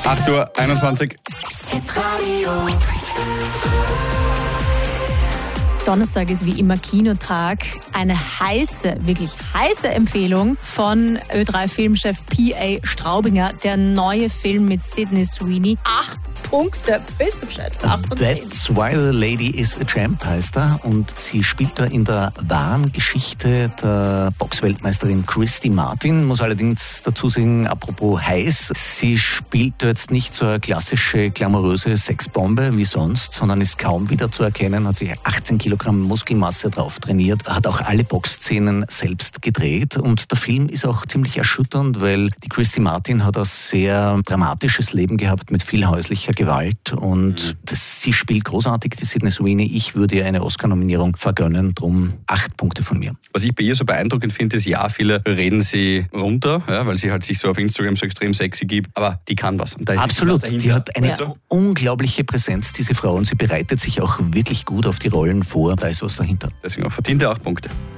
8:21 Uhr. Donnerstag ist wie immer Kinotag. Eine wirklich heiße Empfehlung von Ö3-Filmchef P.A. Straubinger. Der neue Film mit Sydney Sweeney. 8 Punkte. Bist du Bescheid? 8 von 10. That's Why the Lady is a Champ heißt er. Und sie spielt da in der wahren Geschichte der Boxweltmeisterin Christy Martin. Muss allerdings dazu sagen, apropos heiß, sie spielt da jetzt nicht so eine klassische, glamouröse Sexbombe wie sonst, sondern ist kaum wieder zu erkennen, hat sich 18 Kilogramm Muskelmasse drauf trainiert, hat auch alle Boxszenen selbst gedreht und der Film ist auch ziemlich erschütternd, weil die Christy Martin hat ein sehr dramatisches Leben gehabt mit viel häuslicher Gewalt und sie spielt großartig, die Sydney Sweeney. Ich würde ihr eine Oscar-Nominierung vergönnen, drum 8 Punkte von mir. Was ich bei ihr so beeindruckend finde, ist, ja, viele reden sie runter, ja, weil sie halt sich so auf Instagram so extrem sexy gibt, aber die kann was. Und da ist absolut, die hat eine unglaubliche Präsenz, diese Frau, und sie bereitet sich auch wirklich gut auf die Rollen vor, da ist was dahinter. Deswegen auch verdiente 8 Punkte.